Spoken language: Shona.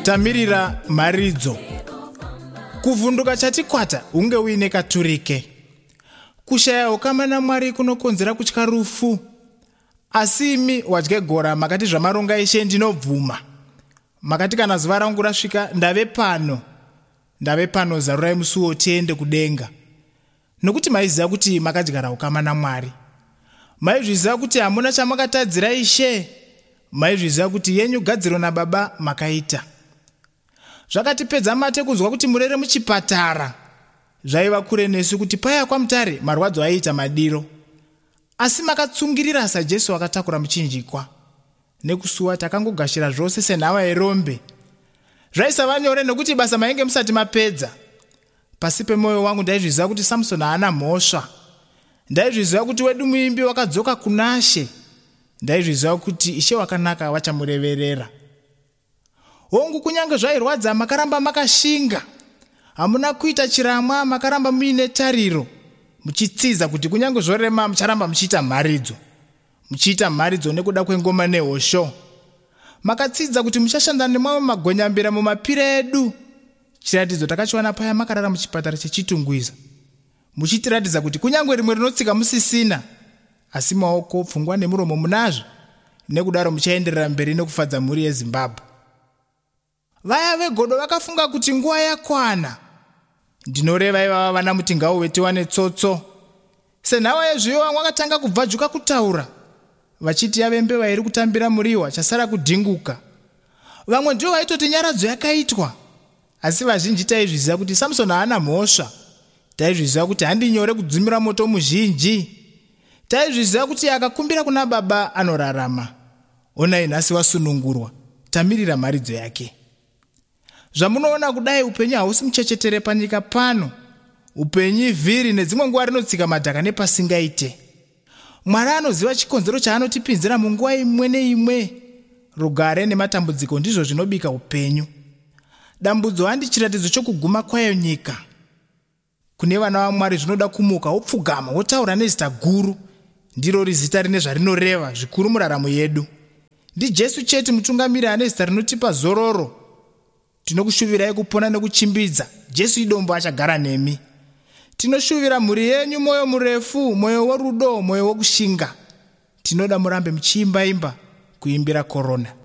Tamirira maridzo. Kuvhunduka chatikwata hunge uine katurike. Kushaya ukama naMwari kunokonzera kutya rufu. Asi imi wadye gora makati zvamaronga eshe ndinobvuma. Makati kana zuva rangu rasvika ndave pano zarurai musuo tiende kudenga. Nokuti maiziva kuti makadyara ukama naMwari. Maizviziva kuti hamuna chamakatadzira Ishe. Maizviziva kuti yenyu gadziro naBaba makaita. Zvakatipedza mate kunzwa kuti murere muchipatara. Zvaiva kure nesu kuti paya kwamutare marwadzo aiita madiro. Asi makatsungirira saJesu akatakura muchinjikwa. Nekusuwa takangogashira zvose senhava yerombe. Zvaisava nyore nokuti basa mainge musati mapedza. Pasi pemwoyo wangu ndaizviziva kuti Samsoni haana mhosva. Ndaizviziva kuti wedu muimbi wakadzoka kuna She. Ndaizviziva kuti Ishe wakanaka vachamureverera. Hongu kunyange zvairwadza makaramba makashinga. Hamuna kuita chiramwa, makaramba muine tariro. Muchitsiza kuti kunyange zvorema mucharamba muchiita mharidzo. Muchiita mharidzo nekuda kwengoma nehosho. Makatsidza kuti muchashanda nemamwe magonyambira mumapire edu. Chiratidzo takachiwana paya makarara muchipatara chechitungwiza. Muchitiratidza kuti kunyange rimwe rinotsika musisina, asi maoko, pfungwa nemuromo munazvo. Nekudaro muchaenderera mberi nekufadza mhuri yeZimbabwe. Vaya vegodo vakafunga kuti nguva yakwana. Ndinoreva ivava vana mutingao wetiwa netsotso. Senhava yezviyo vakatanga kubvajuka kutaura. Vachiti yave mbeva iri kutambira muriwa chasara kudhinguka. Vamwe ndivo vaitoti nyaradzo yakaitwa. Asi vazhinji taizviziva kuti Samsoni haana mhosva. Taizviziva kuti handinyore kudzimira moto muzhinji. Taizviziva kuti akakumbira kuna Baba anorarama. Onai nhasi wasunungurwa. Tamirira maridzo yake. Zvamunoona kudai upenyu hausi muchechetere panyika pano. Upenyu ivhiri nedzimwe nguva rinotsika madhaka nepasingaite. Mwari anoziva chikonzero chaanotipinzira munguva imwe neimwe. Rugare nematambudziko ndizvo zvinobika upenyu. Dambudzo handi chiratidzo chokuguma kwayo nyika. Kune vana vaMwari zvinoda kumuka wopfugama wotaura nezita guru. Ndiro rizita rine zvarinoreva zvikuru muraramo yedu. NdiJesu chete mutungamiri ane zita rinotipa zororo. Tinokushuvirai kupona nekuchimbidza. Jesu idombo achagara nemi. Tinoshuvira mhuri yenyu moyo murefu, moyo worudo, moyo wokushinga. Tinoda murambe muchiimba kuimbira korona.